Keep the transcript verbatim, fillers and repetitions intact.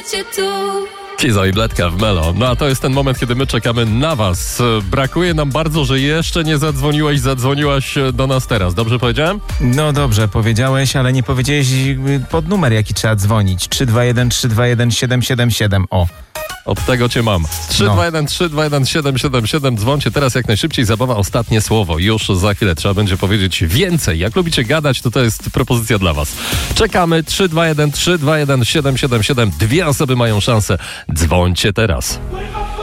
życie tu. Kizo i Bledka w Melo. No a to jest ten moment, kiedy my czekamy na was. Brakuje nam bardzo, że jeszcze nie zadzwoniłeś, zadzwoniłaś do nas teraz. Dobrze powiedziałem? No dobrze, powiedziałeś, ale nie powiedziałeś pod numer, jaki trzeba dzwonić. trzy dwa jeden trzy dwa jeden siedem siedem siedem. O. Od tego cię mam. trzy dwa jeden trzy dwa jeden siedem siedem siedem. Dzwońcie teraz jak najszybciej. Zabawa ostatnie słowo. Już za chwilę trzeba będzie powiedzieć więcej. Jak lubicie gadać, to to jest propozycja dla was. Czekamy. trzy dwa jeden trzy dwa jeden siedem siedem siedem. Dwie osoby mają szansę. Dzwońcie teraz.